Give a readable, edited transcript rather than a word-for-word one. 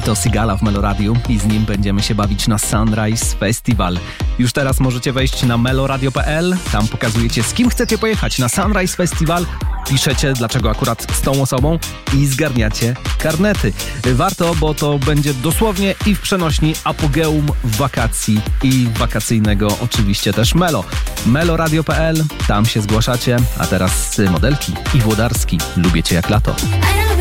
Pito Sigala w Meloradiu i z nim będziemy się bawić na Sunrise Festival. Już teraz możecie wejść na meloradio.pl, tam pokazujecie, z kim chcecie pojechać na Sunrise Festival, piszecie dlaczego akurat z tą osobą i zgarniacie karnety. Warto, bo to będzie dosłownie i w przenośni apogeum wakacji i wakacyjnego oczywiście też Melo. meloradio.pl, tam się zgłaszacie, a teraz Modelki i Włodarski. Lubię cię jak lato.